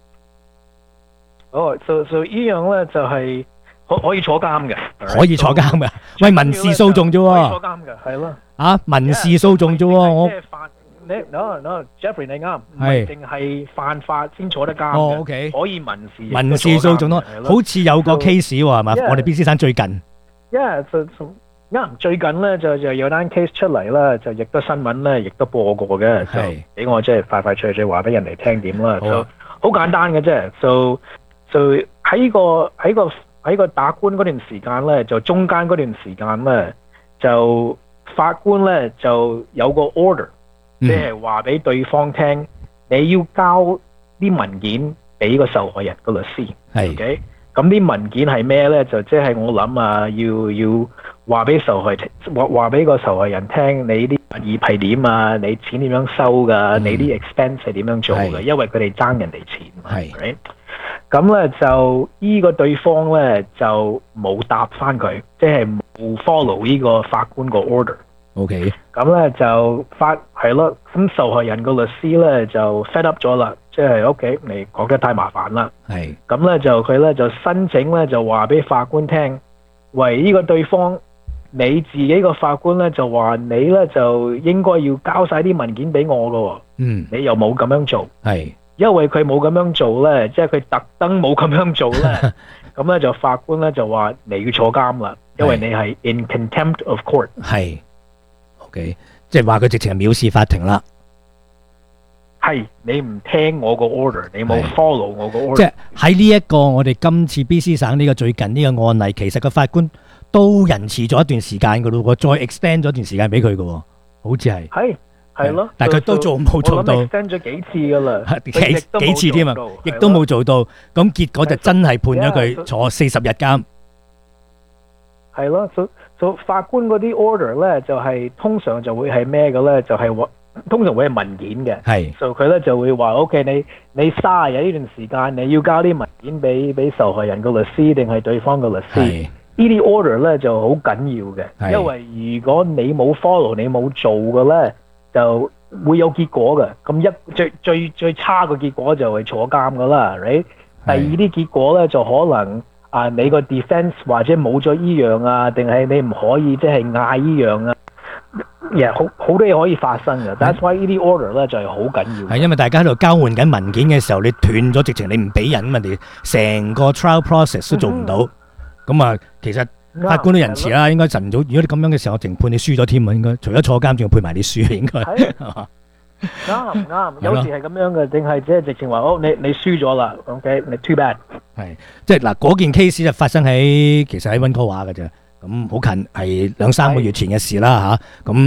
哦，就就呢樣咧就係可可以坐監嘅， 可以坐監嘅。喂，民事訴訟啫喎， 可以坐監嘅，係咯。 啊，民事訴訟啫喎，我。 你 no no Jeffrey 你啱，唔係淨係犯法先坐得監嘅。 哦 OK， 可以民事民事訴訟咯，好似有個 case 喎係嘛？我哋 B C 省最近。 Yeah， 就啱最近咧就就有單 case 出嚟啦，就亦都新聞咧亦都播過嘅，就俾我即係快快脆脆話俾人哋聽點啦。就好簡單嘅啫，就就喺個喺個喺個打官嗰段時間咧，就中間嗰段時間咧，就法官咧就有個 order。即係話俾對方聽，你要交啲文件俾個受害人個律師。係，OK，咁啲文件係咩咧？就即係我諗啊，要要話俾受害話話俾個受害人聽，你啲物業係點啊？你錢點樣收噶？你啲 expense 係點樣做嘅？因為佢哋爭人哋錢。係，咁咧就依個對方咧就冇答翻佢，即係冇 follow 呢個法官個 order。 OK， 咁咧就發係咯，咁受害人個律師咧就 fed up 咗啦，即係 OK，你講得太麻煩啦。係，咁咧就佢咧就申請咧就話俾法官聽，喂，呢個對方你自己個法官咧就話你咧就應該要交晒啲文件俾我噶。嗯，你又冇咁樣做。係，因為佢冇咁樣做咧，即係佢特登冇咁樣做咧，咁咧就法官咧就話你要坐監啦，因為你係 in contempt of court。係。 即係話佢直情係藐視法庭啦， 係你唔聽我個 order， 你冇 follow 我個 order。 即係喺呢一個我哋今次 B C 省呢個最近呢個案例，其實個法官都仁慈咗一段時間噶咯，再 extend 咗一段時間俾佢噶，好似係係係咯， 但係佢都做冇做到 extend 咗幾次噶啦， 幾幾次添啊，亦都冇做到，咁結果就真係判咗佢坐四十日監。 係咯，所所法官嗰啲 order 咧，就係、是、通常就會係咩嘅咧？就係、是、通常會係文件嘅。係，所以佢咧就會話：O.K. 你你卅日呢段時間，你要交啲文件俾俾受害人個律師定係對方個律師？呢啲 order 咧就好緊要嘅，因為如果你冇 follow， 你冇做嘅咧，就會有結果嘅。咁一最最最差嘅結果就係坐監噶啦。Right? 第二啲結果咧就可能。啊！你個 defense 或者冇咗依樣啊，定係你唔可以即係嗌依樣啊？嘢好好多嘢可以發生嘅。That's why 呢啲 order 咧就係好緊要。 係因為大家喺度交換緊文件嘅時候，你斷咗直情你唔俾人，人哋成個 trial process 都做唔到。咁啊，其實法官都仁慈啦，應該晨早。如果你咁樣嘅時候，我淨判你輸咗添啊，應該除咗坐監，仲要判埋你輸，應該係嘛？ 啱唔啱？有時係咁樣嘅，定係即係直情話哦，你你輸咗啦 ，OK，你 too bad。 係，即係嗱，嗰件 case 就發生喺其實喺溫哥華嘅啫，咁好近，係兩三個月前嘅事啦吓。咁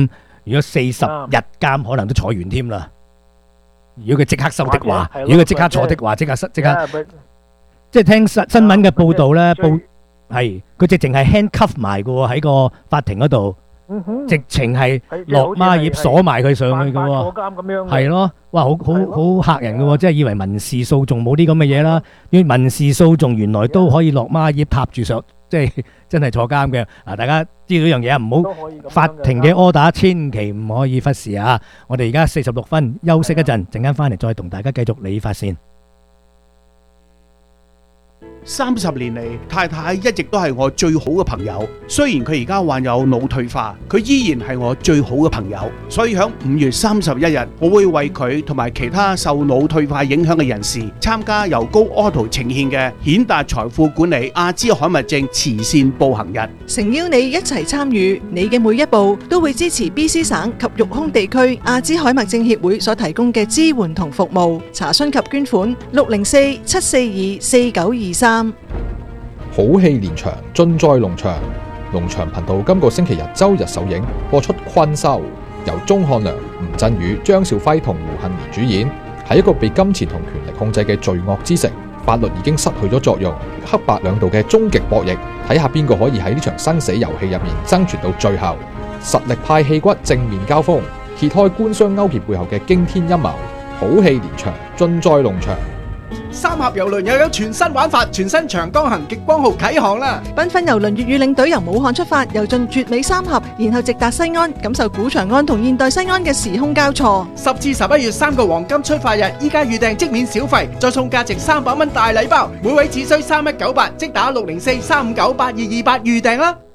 如果四十日監可能都坐完添啦。如果佢即刻收的話， 或者係咯如果佢即刻坐的話，即刻即刻 Yeah, but- 即係聽新新聞嘅報道咧，報係佢直情係 handcuff 埋嘅喎，喺個法庭嗰度， 嗯哼直情係係落孖葉鎖埋佢上去嘅犯法喎坐監咁樣嘅係咯，哇，好好好嚇人嘅喎，即係以為民事訴訟冇啲咁嘅嘢啦，因為民事訴訟原來都可以落孖葉踏住上，即係真係坐監嘅。啊，大家知道呢樣嘢啊，唔好法庭嘅 order 千祈唔可以忽視啊！我哋而家四十六分休息一陣，陣間翻嚟再同大家繼續理髮線。 三十年嚟，太太一直都係我最好嘅朋友。雖然佢而家患有腦退化，佢依然係我最好嘅朋友。所以響五月三十一日，我會為佢同埋其他受腦退化影響嘅人士參加由高 Auto 呈獻嘅顯達財富管理阿茲海默症慈善步行日。 誠邀你一齊參與，你嘅每一步都會支持 B C 省及育空地區阿茲海默症協會所提供嘅支援同服務。查詢及捐款六零四七四二四九二三。 好戲連場，盡在農場。農場頻道今個星期日周日首映播出《困獸》，由鐘漢良、吳鎮宇、張兆輝同胡杏兒主演。喺一個被金錢同權力控制嘅罪惡之城，法律已經失去咗作用，黑白兩道嘅終極博弈，睇下邊個可以喺呢場生死遊戲入面生存到最後。實力派戲骨正面交鋒，揭開官商勾結背後嘅驚天陰謀。好戲連場，盡在農場。 三峽郵輪又有全新玩法，全新長江行極光號啟航啦！ 繽紛郵輪粵語領隊由武漢出發，遊進絕美三峽，然後直達西安，感受古長安同現代西安嘅時空交錯。 十至十一月三個黃金出發日，依家預訂即免小費，再送價值三百蚊大禮包，每位只需三一九八，即打六零四三五九八二二八預訂啦！